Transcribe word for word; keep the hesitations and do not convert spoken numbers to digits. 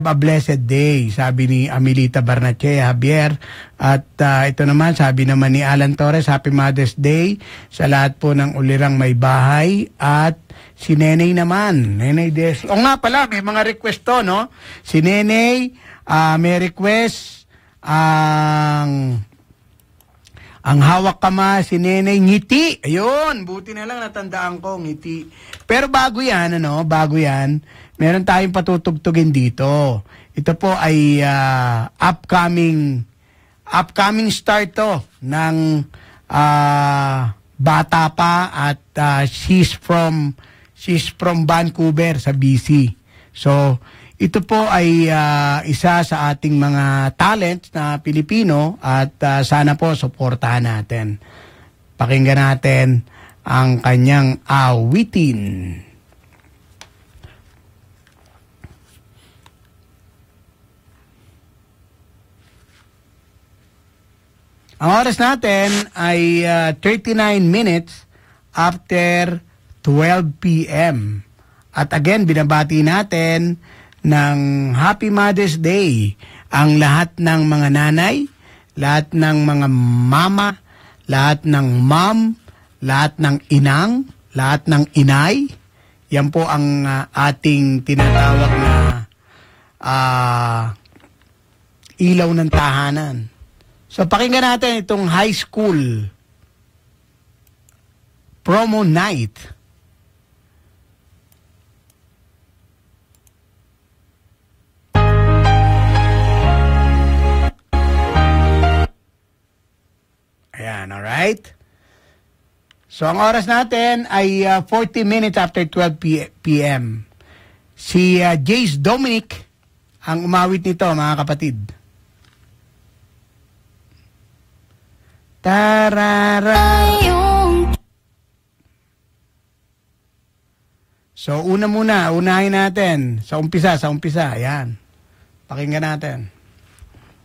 A blessed day, sabi ni Amelita Barnache Javier. At uh, ito naman, sabi naman ni Alan Torres, Happy Mother's Day sa lahat po ng ulirang may bahay. At si Nenay naman, Nenay Des. O nga pala, may mga request to, no? Si Nenay, uh, may request ang... Ang hawak kama, si Nenay, ngiti. Ayun, buti na lang natandaan ko, ngiti. Pero bago yan, ano, bago yan, meron tayong patutugtugin dito. Ito po ay uh, upcoming, upcoming start to ng uh, bata pa at uh, she's from, she's from Vancouver sa B C. So, ito po ay uh, isa sa ating mga talents na Pilipino at uh, sana po suportahan natin. Pakinggan natin ang kanyang awitin. Ang oras natin ay uh, thirty-nine minutes after twelve p m At again, binabati natin ng Happy Mother's Day ang lahat ng mga nanay, lahat ng mga mama, lahat ng mom, lahat ng inang, lahat ng inay. Yan po ang uh, ating tinatawag na uh, ilaw ng tahanan. So pakinggan natin itong high school promo night. Ayan, alright? So, ang oras natin ay uh, forty minutes after twelve p m Si uh, Jace Dominic ang umawit nito, mga kapatid. Tarara. So, una muna, unahin natin. Sa umpisa, sa umpisa. Ayan. Pakinggan natin.